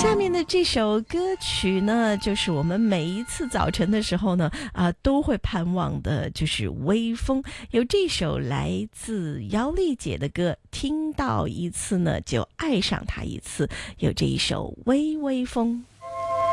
下面的这首歌曲呢，就是我们每一次早晨的时候呢，都会盼望的，就是微风。有这首来自姚丽姐的歌，听到一次呢，就爱上它一次。有这一首微微风。